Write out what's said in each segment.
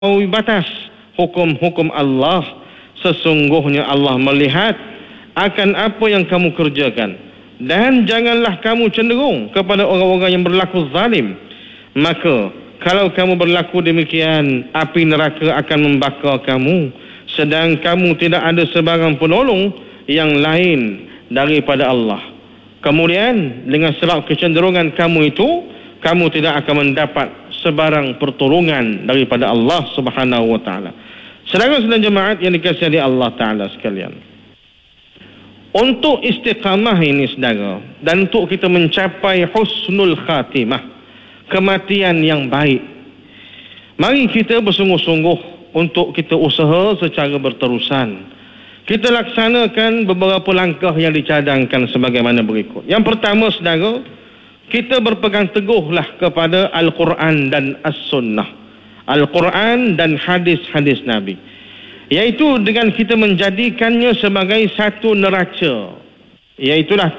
batas hukum-hukum Allah. Sesungguhnya Allah melihat akan apa yang kamu kerjakan, dan janganlah kamu cenderung kepada orang-orang yang berlaku zalim. Maka kalau kamu berlaku demikian, api neraka akan membakar kamu, sedang kamu tidak ada sebarang penolong yang lain daripada Allah. Kemudian dengan sebab kecenderungan kamu itu, kamu tidak akan mendapat sebarang pertolongan daripada Allah Subhanahu wa taala. Saudara-saudara jemaat yang dikasihi Allah taala sekalian, untuk istiqamah ini saudara, dan untuk kita mencapai husnul khatimah, kematian yang baik, mari kita bersungguh-sungguh untuk kita usaha secara berterusan. Kita laksanakan beberapa langkah yang dicadangkan sebagaimana berikut. Yang pertama saudara, kita berpegang teguhlah kepada Al-Quran dan As-Sunnah, Al-Quran dan hadis-hadis Nabi, iaitu dengan kita menjadikannya sebagai satu neraca, iaitulah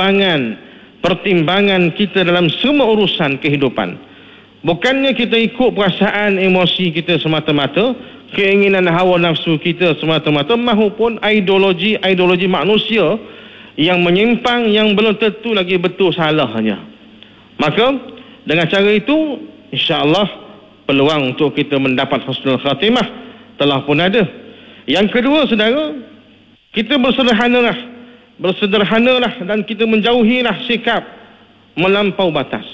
pertimbangan kita dalam semua urusan kehidupan. Bukannya kita ikut perasaan emosi kita semata-mata, keinginan hawa nafsu kita semata-mata, maupun ideologi manusia yang menyimpang, yang belum tentu lagi betul salahnya. Maka dengan cara itu, insya-Allah peluang untuk kita mendapat husnul khatimah telah pun ada. Yang kedua saudara, kita bersederhanalah dan kita menjauhilah sikap melampau batas,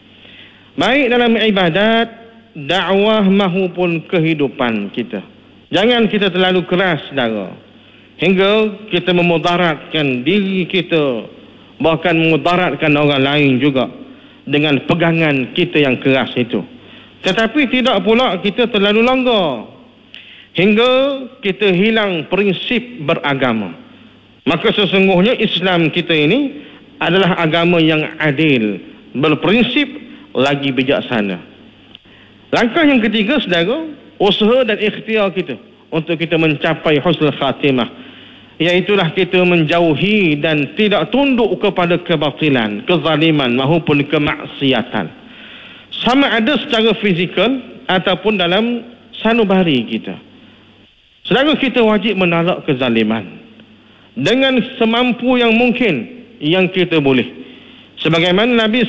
baik dalam ibadat, dakwah maupun kehidupan kita. Jangan kita terlalu keras saudara, hingga kita memudaratkan diri kita, bahkan memudaratkan orang lain juga dengan pegangan kita yang keras itu. Tetapi tidak pula kita terlalu longgar hingga kita hilang prinsip beragama. Maka sesungguhnya Islam kita ini adalah agama yang adil, berprinsip lagi bijaksana. Langkah yang ketiga saudara, usaha dan ikhtiar kita untuk kita mencapai husnul khatimah, iaitulah kita menjauhi dan tidak tunduk kepada kebatilan, kezaliman maupun kemaksiatan, sama ada secara fizikal ataupun dalam sanubari kita. Saudara, kita wajib menolak kezaliman dengan semampu yang mungkin yang kita boleh. Sebagaimana Nabi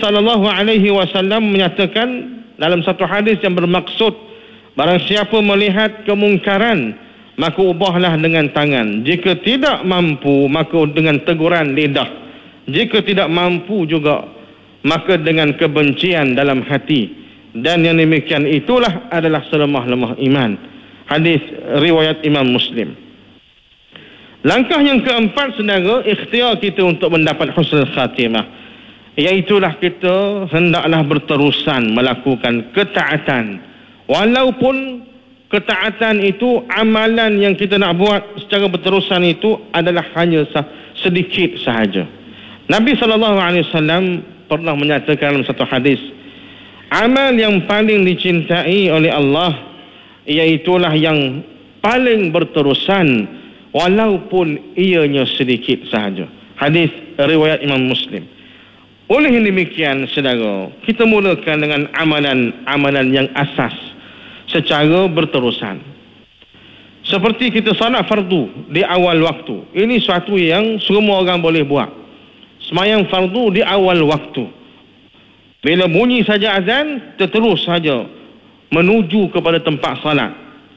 SAW menyatakan dalam satu hadis yang bermaksud, barang siapa melihat kemungkaran, maka ubahlah dengan tangan. Jika tidak mampu, maka dengan teguran lidah. Jika tidak mampu juga, maka dengan kebencian dalam hati. Dan yang demikian itulah adalah selemah-lemah iman. Hadis riwayat Imam Muslim. Langkah yang keempat saudara, ikhtiar kita untuk mendapat husnul khatimah, iaitulah kita hendaklah berterusan melakukan ketaatan. Walaupun ketaatan itu, amalan yang kita nak buat secara berterusan itu adalah hanya sedikit sahaja. Nabi SAW pernah menyatakan dalam satu hadis, amal yang paling dicintai oleh Allah iaitulah yang paling berterusan walaupun ianya sedikit sahaja. Hadis riwayat Imam Muslim. Oleh demikian saudara, kita mulakan dengan amalan yang asas secara berterusan. Seperti kita salat fardu di awal waktu. Ini suatu yang semua orang boleh buat. Sembahyang fardu di awal waktu. Bila bunyi saja azan, terus saja menuju kepada tempat salat.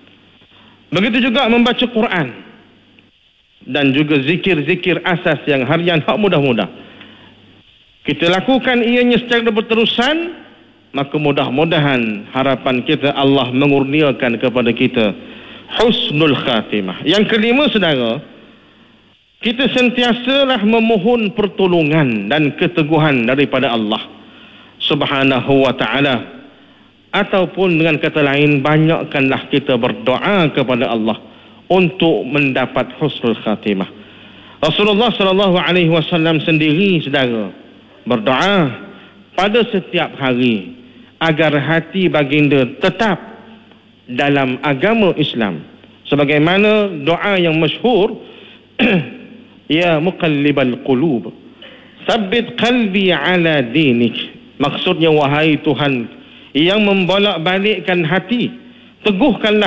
Begitu juga membaca Quran dan juga zikir-zikir asas yang harian hak mudah-mudah. Kita lakukan ianya secara berterusan, maka mudah-mudahan harapan kita Allah mengurniakan kepada kita husnul khatimah. Yang kelima saudara, kita sentiasalah memohon pertolongan dan keteguhan daripada Allah Subhanahu wa ta'ala. Ataupun dengan kata lain, banyakkanlah kita berdoa kepada Allah untuk mendapat husnul khatimah. Rasulullah SAW sendiri saudara berdoa pada setiap hari agar hati baginda tetap dalam agama Islam, sebagaimana doa yang masyhur ya muqallibal qulub tsabbit qalbi ala dinik. Maksudnya, wahai Tuhan yang membolak-balikkan hati, teguhkanlah